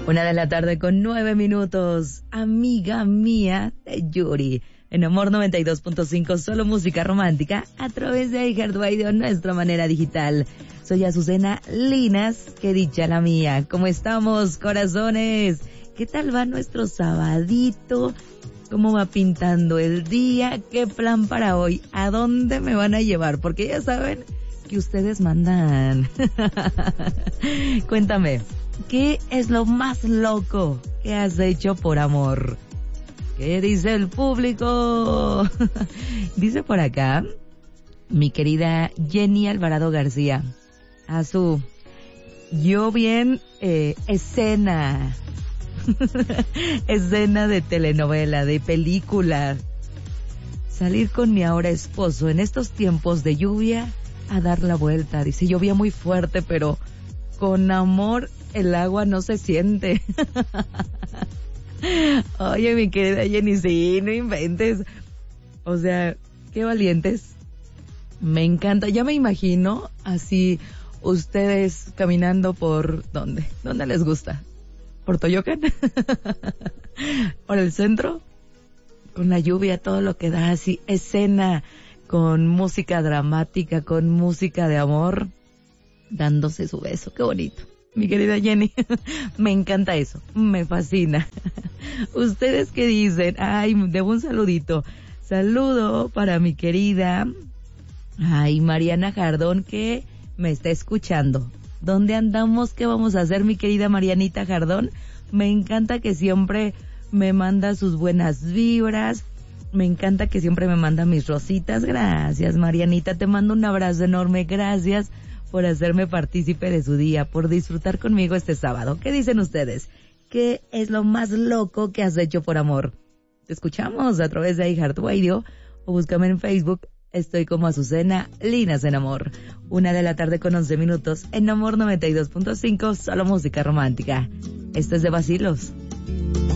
1:09 p.m. Amiga mía de Yuri. En Amor 92.5, solo música romántica a través de iHeartRadio, nuestra manera digital. Soy Azucena Linas, qué dicha la mía. ¿Cómo estamos, corazones? ¿Qué tal va nuestro sabadito? ¿Cómo va pintando el día? ¿Qué plan para hoy? ¿A dónde me van a llevar? Porque ya saben que ustedes mandan. Cuéntame, ¿qué es lo más loco que has hecho por amor? ¿Qué dice el público? Dice por acá mi querida Jenny Alvarado García. Yo bien escena. Escena de telenovela, de película. Salir con mi ahora esposo en estos tiempos de lluvia a dar la vuelta. Dice, llovía muy fuerte, pero con amor el agua no se siente. Oye, mi querida Jenny, sí, no inventes. O sea, qué valientes. Me encanta. Ya me imagino así ustedes caminando por ¿dónde? ¿Dónde les gusta? ¿Por Toyocan? ¿Por el centro? Con la lluvia, todo lo que da así, escena con música dramática, con música de amor, dándose su beso. Qué bonito. Mi querida Jenny, me encanta eso, me fascina. ¿Ustedes qué dicen? Ay, debo un saludito. Saludo para mi querida, Mariana Jardón, que me está escuchando. ¿Dónde andamos? ¿Qué vamos a hacer, mi querida Marianita Jardón? Me encanta que siempre me manda sus buenas vibras. Me encanta que siempre me manda mis rositas. Gracias, Marianita. Te mando un abrazo enorme. Gracias por hacerme partícipe de su día, por disfrutar conmigo este sábado. ¿Qué dicen ustedes? ¿Qué es lo más loco que has hecho por amor? Te escuchamos a través de iHeartRadio o búscame en Facebook. Estoy como Azucena Linas en Amor. 1:11 p.m. en Amor 92.5, solo música romántica. Esto es de vacilos.